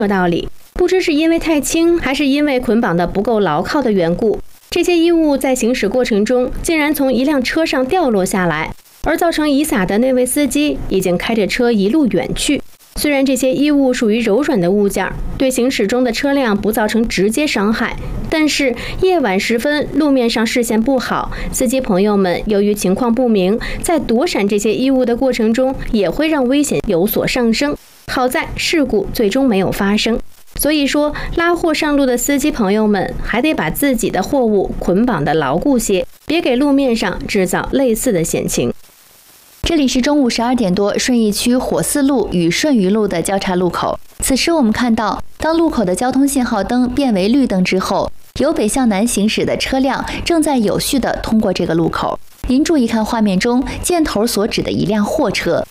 车道里。不知是因为太轻，还是因为捆绑的不够牢靠的缘故，这些衣物在行驶过程中竟然从一辆车上掉落下来，而造成遗撒的那位司机已经开着车一路远去。虽然这些衣物属于柔软的物件，对行驶中的车辆不造成直接伤害，但是夜晚时分，路面上视线不好，司机朋友们由于情况不明，在躲闪这些衣物的过程中，也会让危险有所上升。好在事故最终没有发生。所以说，拉货上路的司机朋友们还得把自己的货物捆绑得牢固些，别给路面上制造类似的险情。 这里是中午12点多，顺义区火寺路与顺余路的交叉路口。此时我们看到，当路口的交通信号灯变为绿灯之后，由北向南行驶的车辆正在有序地通过这个路口。您注意看画面中箭头所指的一辆货车。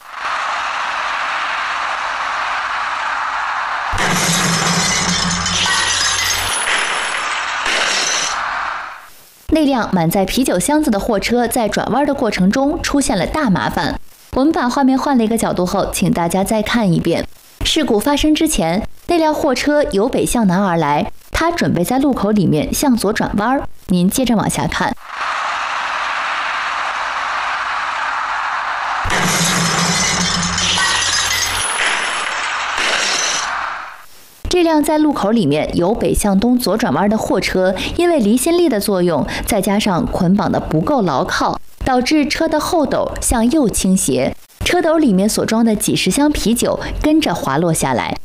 那辆满载啤酒箱子的货车在转弯的过程中出现了大麻烦。我们把画面换了一个角度后，请大家再看一遍。事故发生之前，那辆货车由北向南而来，它准备在路口里面向左转弯。您接着往下看。这辆在路口里面由北向东左转弯的货车，因为离心力的作用，再加上捆绑的不够牢靠，导致车的后斗向右倾斜，车斗里面所装的几十箱啤酒跟着滑落下来。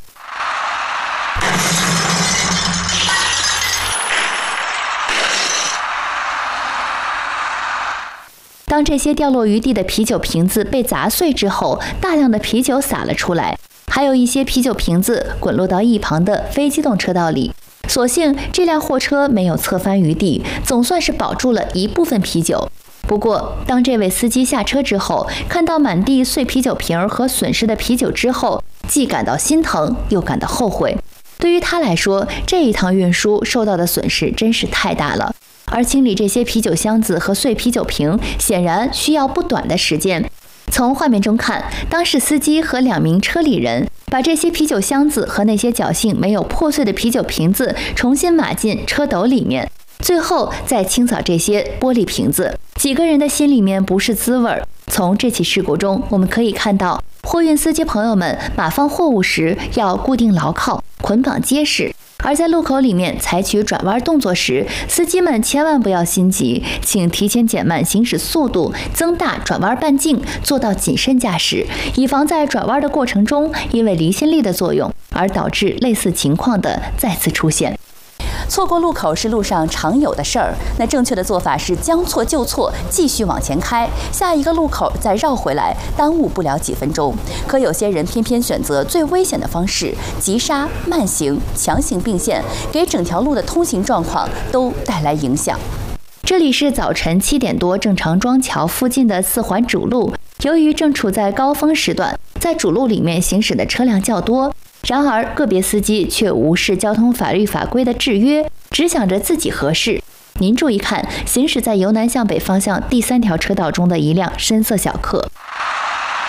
当这些掉落于地的啤酒瓶子被砸碎之后，大量的啤酒洒了出来。还有一些啤酒瓶子滚落到一旁的非机动车道里，所幸这辆货车没有侧翻于地，总算是保住了一部分啤酒。不过，当这位司机下车之后，看到满地碎啤酒瓶和损失的啤酒之后，既感到心疼，又感到后悔。对于他来说，这一趟运输受到的损失真是太大了，而清理这些啤酒箱子和碎啤酒瓶，显然需要不短的时间。从画面中看，当事司机和2名车里人把这些啤酒箱子和那些侥幸没有破碎的啤酒瓶子重新码进车斗里面，最后再清扫这些玻璃瓶子。几个人的心里面不是滋味。从这起事故中，我们可以看到，货运司机朋友们码放货物时要固定牢靠，捆绑结实。而在路口里面采取转弯动作时，司机们千万不要心急，请提前减慢行驶速度，增大转弯半径，做到谨慎驾驶，以防在转弯的过程中因为离心力的作用而导致类似情况的再次出现。错过路口是路上常有的事儿，那正确的做法是将错就错，继续往前开，下一个路口再绕回来，耽误不了几分钟。可有些人偏偏选择最危险的方式，急刹、慢行、强行并线，给整条路的通行状况都带来影响。这里是早晨7点多正常庄桥附近的4环主路，由于正处在高峰时段，在主路里面行驶的车辆较多。然而，个别司机却无视交通法律法规的制约，只想着自己合适。您注意看，行驶在由南向北方向第3条车道中的一辆深色小客。